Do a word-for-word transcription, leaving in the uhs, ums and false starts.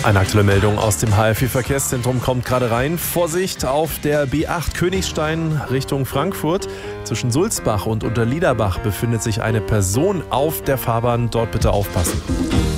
Eine aktuelle Meldung aus dem H F V-Verkehrszentrum kommt gerade rein. Vorsicht auf der B acht Königstein Richtung Frankfurt. Zwischen Sulzbach und Unterliederbach befindet sich eine Person auf der Fahrbahn. Dort bitte aufpassen.